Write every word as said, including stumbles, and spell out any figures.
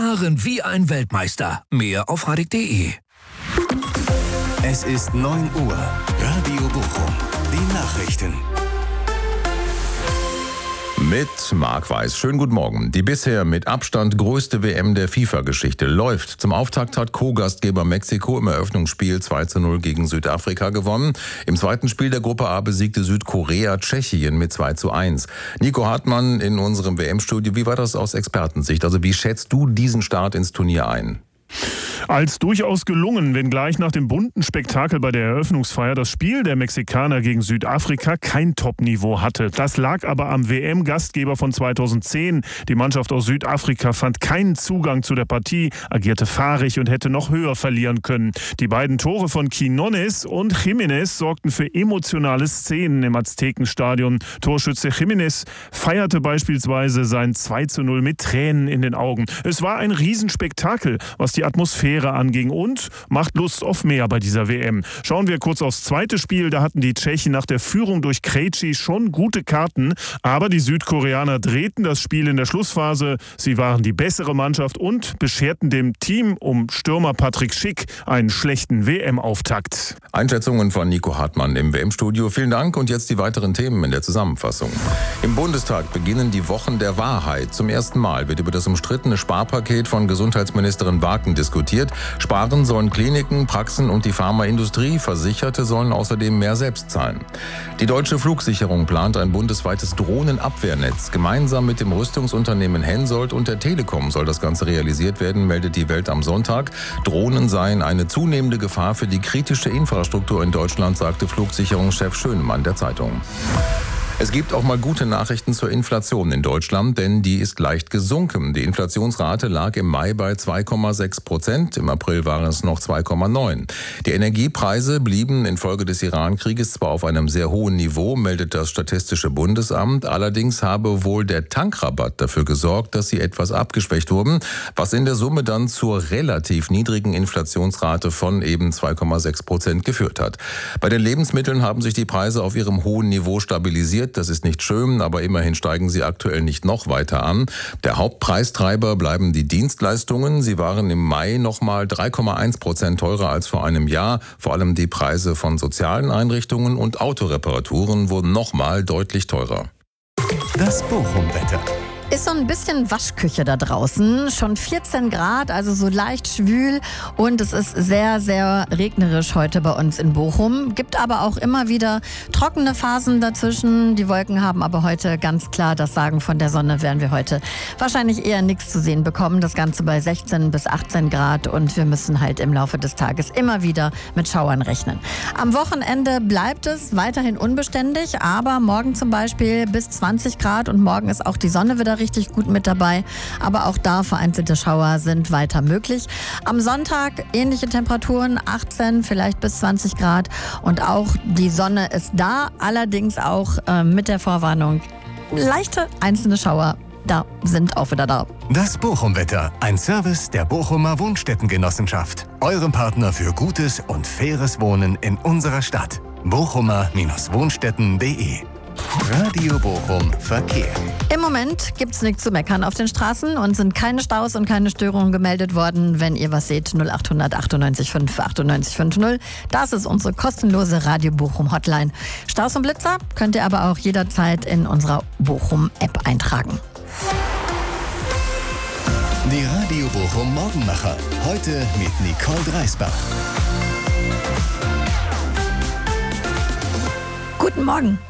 Fahren wie ein Weltmeister. Mehr auf radek punkt de. Es ist neun Uhr. Radio Bochum. Die Nachrichten. Mit Marc Weiß. Schönen guten Morgen. Die bisher mit Abstand größte W M der FIFA-Geschichte läuft. Zum Auftakt hat Co-Gastgeber Mexiko im Eröffnungsspiel zwei zu null gegen Südafrika gewonnen. Im zweiten Spiel der Gruppe A besiegte Südkorea Tschechien mit zwei zu eins. Nico Hartmann in unserem W M-Studio. Wie war das aus Expertensicht? Also wie schätzt du diesen Start ins Turnier ein? Als durchaus gelungen, wenngleich nach dem bunten Spektakel bei der Eröffnungsfeier das Spiel der Mexikaner gegen Südafrika kein Top-Niveau hatte. Das lag aber am W M-Gastgeber von zweitausendzehn. Die Mannschaft aus Südafrika fand keinen Zugang zu der Partie, agierte fahrig und hätte noch höher verlieren können. Die beiden Tore von Quiñones und Jiménez sorgten für emotionale Szenen im Aztekenstadion. Torschütze Jiménez feierte beispielsweise sein zwei zu null mit Tränen in den Augen. Es war ein Riesenspektakel, was die Atmosphäre anging und macht Lust auf mehr bei dieser W M. Schauen wir kurz aufs zweite Spiel. Da hatten die Tschechen nach der Führung durch Krejci schon gute Karten, aber die Südkoreaner drehten das Spiel in der Schlussphase. Sie waren die bessere Mannschaft und bescherten dem Team um Stürmer Patrick Schick einen schlechten W M-Auftakt. Einschätzungen von Nico Hartmann im W M-Studio. Vielen Dank und jetzt die weiteren Themen in der Zusammenfassung. Im Bundestag beginnen die Wochen der Wahrheit. Zum ersten Mal wird über das umstrittene Sparpaket von Gesundheitsministerin Wagen diskutiert. Sparen sollen Kliniken, Praxen und die Pharmaindustrie. Versicherte sollen außerdem mehr selbst zahlen. Die Deutsche Flugsicherung plant ein bundesweites Drohnenabwehrnetz. Gemeinsam mit dem Rüstungsunternehmen Hensoldt und der Telekom soll das Ganze realisiert werden, meldet die Welt am Sonntag. Drohnen seien eine zunehmende Gefahr für die kritische Infrastruktur in Deutschland, sagte Flugsicherungschef Schönemann der Zeitung. Es gibt auch mal gute Nachrichten zur Inflation in Deutschland, denn die ist leicht gesunken. Die Inflationsrate lag im Mai bei zwei Komma sechs Prozent, im April waren es noch zwei Komma neun. Die Energiepreise blieben infolge des Iran-Krieges zwar auf einem sehr hohen Niveau, meldet das Statistische Bundesamt, allerdings habe wohl der Tankrabatt dafür gesorgt, dass sie etwas abgeschwächt wurden, was in der Summe dann zur relativ niedrigen Inflationsrate von eben zwei Komma sechs Prozent geführt hat. Bei den Lebensmitteln haben sich die Preise auf ihrem hohen Niveau stabilisiert. Das ist nicht schön, aber immerhin steigen sie aktuell nicht noch weiter an. Der Hauptpreistreiber bleiben die Dienstleistungen. Sie waren im Mai nochmal drei Komma eins Prozent teurer als vor einem Jahr. Vor allem die Preise von sozialen Einrichtungen und Autoreparaturen wurden nochmal deutlich teurer. Das Bochum-Wetter. Ist so ein bisschen Waschküche da draußen. Schon vierzehn Grad, also so leicht schwül. Und es ist sehr, sehr regnerisch heute bei uns in Bochum. Gibt aber auch immer wieder trockene Phasen dazwischen. Die Wolken haben aber heute ganz klar das Sagen von der Sonne, werden wir heute wahrscheinlich eher nichts zu sehen bekommen. Das Ganze bei sechzehn bis achtzehn Grad. Und wir müssen halt im Laufe des Tages immer wieder mit Schauern rechnen. Am Wochenende bleibt es weiterhin unbeständig. Aber morgen zum Beispiel bis zwanzig Grad. Und morgen ist auch die Sonne wieder richtig gut mit dabei, aber auch da vereinzelte Schauer sind weiter möglich. Am Sonntag ähnliche Temperaturen, achtzehn, vielleicht bis zwanzig Grad und auch die Sonne ist da, allerdings auch äh, mit der Vorwarnung, leichte einzelne Schauer, da sind auch wieder da. Das Bochum-Wetter, ein Service der Bochumer Wohnstättengenossenschaft. Eurem Partner für gutes und faires Wohnen in unserer Stadt. bochumer Wohnstätten punkt de. Radio Bochum Verkehr. Im Moment gibt es nichts zu meckern auf den Straßen und sind keine Staus und keine Störungen gemeldet worden. Wenn ihr was seht, null acht hundert achtundneunzig fünf achtundneunzig fünf null. Das ist unsere kostenlose Radio Bochum Hotline. Staus und Blitzer könnt ihr aber auch jederzeit in unserer Bochum App eintragen. Die Radio Bochum Morgenmacher. Heute mit Nicole Dreisbach. Guten Morgen.